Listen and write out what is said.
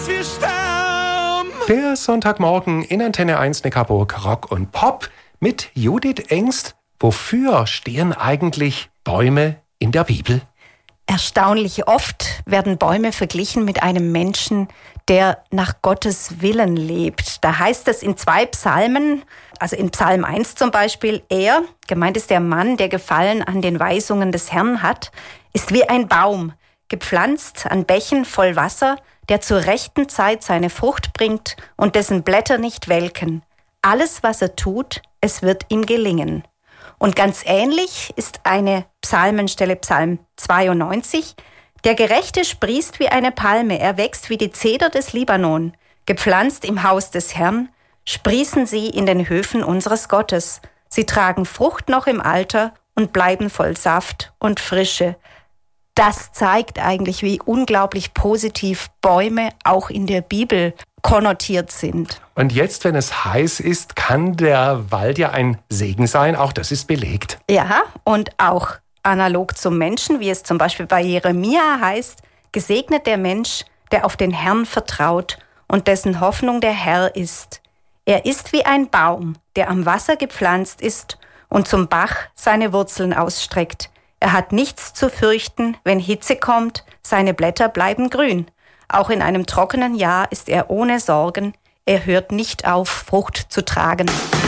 Der Sonntagmorgen in Antenne 1 Neckarburg Rock und Pop mit Judith Engst. Wofür stehen eigentlich Bäume in der Bibel? Erstaunlich oft werden Bäume verglichen mit einem Menschen, der nach Gottes Willen lebt. Da heißt es in 2 Psalmen, also in Psalm 1 zum Beispiel, gemeint ist der Mann, der Gefallen an den Weisungen des Herrn hat, ist wie ein Baum, gepflanzt an Bächen voll Wasser, der zur rechten Zeit seine Frucht bringt und dessen Blätter nicht welken. Alles, was er tut, es wird ihm gelingen. Und ganz ähnlich ist eine Psalmenstelle, Psalm 92. Der Gerechte sprießt wie eine Palme, er wächst wie die Zeder des Libanon. Gepflanzt im Haus des Herrn, sprießen sie in den Höfen unseres Gottes. Sie tragen Frucht noch im Alter und bleiben voll Saft und Frische. Das zeigt eigentlich, wie unglaublich positiv Bäume auch in der Bibel konnotiert sind. Und jetzt, wenn es heiß ist, kann der Wald ja ein Segen sein. Auch das ist belegt. Ja, und auch analog zum Menschen, wie es zum Beispiel bei Jeremia heißt, gesegnet der Mensch, der auf den Herrn vertraut und dessen Hoffnung der Herr ist. Er ist wie ein Baum, der am Wasser gepflanzt ist und zum Bach seine Wurzeln ausstreckt. Er hat nichts zu fürchten, wenn Hitze kommt, seine Blätter bleiben grün. Auch in einem trockenen Jahr ist er ohne Sorgen, er hört nicht auf, Frucht zu tragen.